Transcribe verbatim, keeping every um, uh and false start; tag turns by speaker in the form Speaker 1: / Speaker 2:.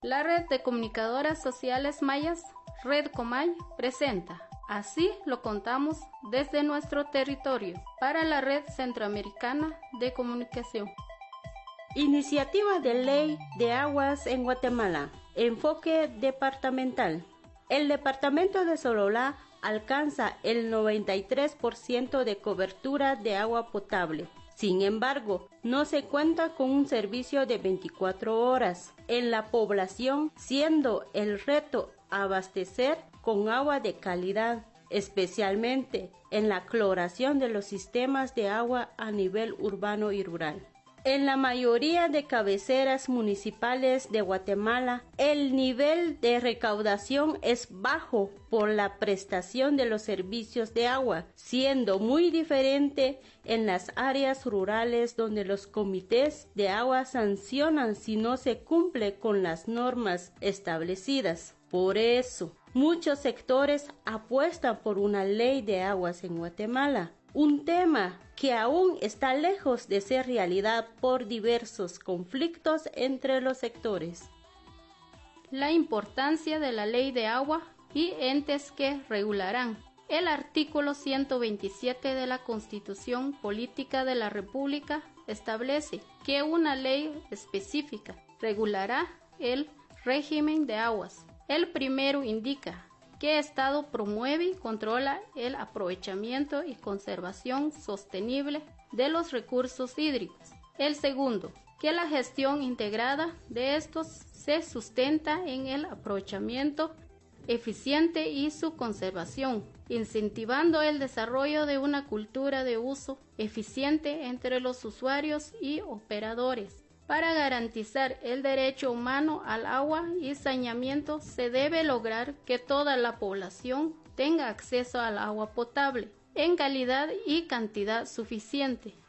Speaker 1: La Red de Comunicadoras Sociales Mayas, Red Comay, presenta Así lo contamos desde nuestro territorio para la Red Centroamericana de Comunicación.
Speaker 2: Iniciativa de Ley de Aguas en Guatemala. Enfoque departamental. El departamento de Sololá alcanza el noventa y tres por ciento de cobertura de agua potable. Sin embargo, no se cuenta con un servicio de veinticuatro horas en la población, siendo el reto abastecer con agua de calidad, especialmente en la cloración de los sistemas de agua a nivel urbano y rural. En la mayoría de cabeceras municipales de Guatemala, el nivel de recaudación es bajo por la prestación de los servicios de agua, siendo muy diferente en las áreas rurales donde los comités de agua sancionan si no se cumple con las normas establecidas. Por eso, muchos sectores apuestan por una ley de aguas en Guatemala, un tema que aún está lejos de ser realidad por diversos conflictos entre los sectores.
Speaker 1: La importancia de la ley de agua y entes que regularán. El artículo ciento veintisiete de la Constitución Política de la República establece que una ley específica regulará el régimen de aguas. El primero indica ¿Qué Estado promueve y controla el aprovechamiento y conservación sostenible de los recursos hídricos? El segundo, que la gestión integrada de estos se sustenta en el aprovechamiento eficiente y su conservación, incentivando el desarrollo de una cultura de uso eficiente entre los usuarios y operadores. Para garantizar el derecho humano al agua y saneamiento se debe lograr que toda la población tenga acceso al agua potable en calidad y cantidad suficiente,